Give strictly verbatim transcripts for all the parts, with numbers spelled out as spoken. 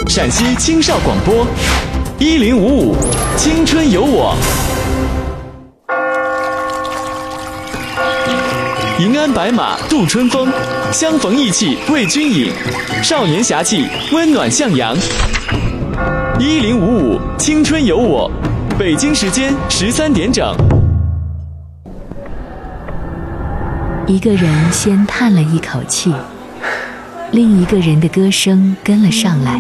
陕西青少广播，一零五五青春有我。迎安白马度春风，相逢意气为君饮。少年侠气，温暖向阳。一零五五青春有我，北京时间十三点整。 一个人先叹了一口气，另一个人的歌声跟了上来，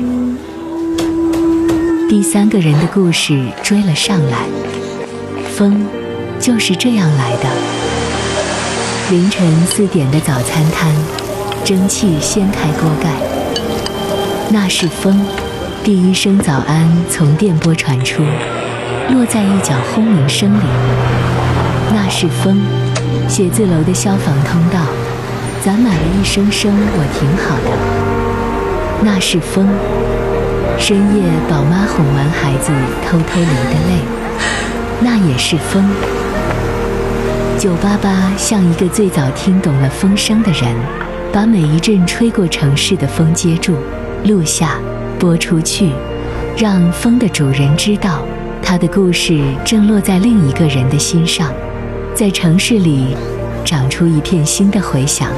第三个人的故事追了上来。风就是这样来的。凌晨四点的早餐摊，蒸汽掀开锅盖，那是风。第一声早安从电波传出，落在一角轰鸣声里，那是风。写字楼的消防通道攒满了一声声我挺好的，那是风。深夜宝妈哄完孩子偷偷流的泪，那也是风。九八八像一个最早听懂了风声的人，把每一阵吹过城市的风接住，录下，播出去，让风的主人知道，他的故事正落在另一个人的心上，在城市里长出一片新的回响。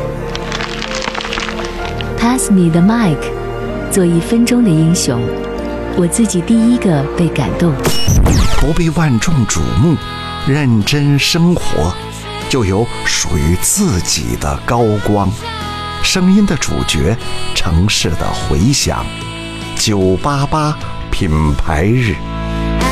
Pass me the mic， 做一分钟的英雄，我自己第一个被感动。 不被万众瞩目，认真生活，就有属于自己的高光。声音的主角，城市的回响。九八八品牌日。